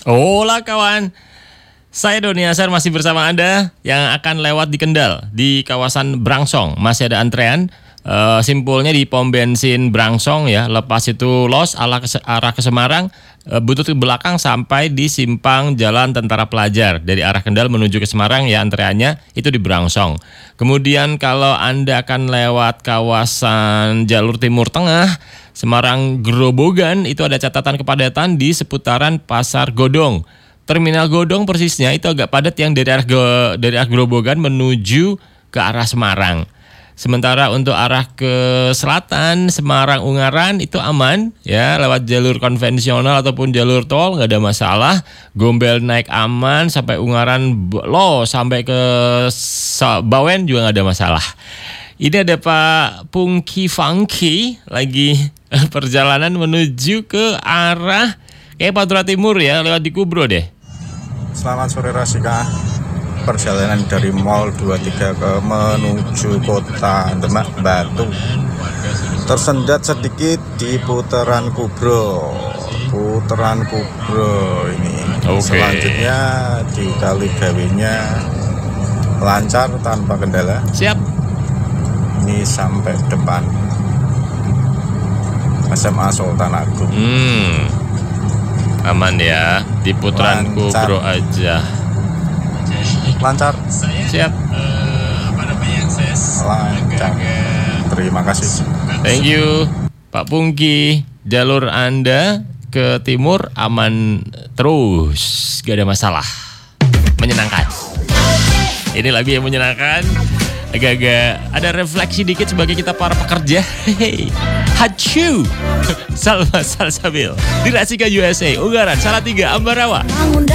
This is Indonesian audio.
Hola kawan, saya Doni Asar masih bersama Anda yang akan lewat di Kendal di kawasan Brangsong. Masih ada antrean, simpulnya di pom bensin Brangsong ya. Lepas itu los arah ke Semarang, butut ke belakang sampai di simpang Jalan Tentara Pelajar. Dari arah Kendal menuju ke Semarang ya antreannya itu di Brangsong. Kemudian kalau Anda akan lewat kawasan jalur Timur Tengah Semarang Grobogan, itu ada catatan kepadatan di seputaran Pasar Godong. Terminal Godong persisnya itu agak padat yang dari arah Grobogan menuju ke arah Semarang. Sementara untuk arah ke selatan Semarang Ungaran itu aman ya, lewat jalur konvensional ataupun jalur tol nggak ada masalah. Gombel naik aman sampai Ungaran sampai ke Bawen juga nggak ada masalah. Ini ada Pak Pungki Funky lagi perjalanan menuju ke arah kayak Pantura Timur ya, lewat di Kubro deh. Selamat sore Rasika. Perjalanan dari Mall 23 ke menuju kota Demak Batu. Tersendat sedikit di putaran Kubro. Putaran Kubro ini. Selanjutnya di Kali Gawinya lancar tanpa kendala. Siap. Ini sampai depan SMA Sultan Agung. Aman ya, di putaran Kubro aja. Lancar. Siap. Lancar. Terima kasih. Thank you Pak Pungki. Jalur Anda ke timur aman terus, gak ada masalah. Menyenangkan. Ini lagu yang menyenangkan. Agak-agak ada refleksi dikit sebagai kita para pekerja. Hey, hachu. Salma Salsabil di Rasika USA, Ungaran, Salatiga, Ambarawa.